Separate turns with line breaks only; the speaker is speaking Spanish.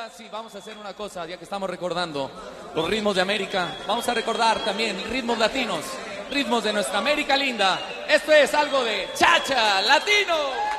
ahora sí, vamos a hacer una cosa, ya que estamos recordando los ritmos de América. Vamos a recordar también ritmos latinos, ritmos de nuestra América linda. Esto es algo de Cha-Cha Latino.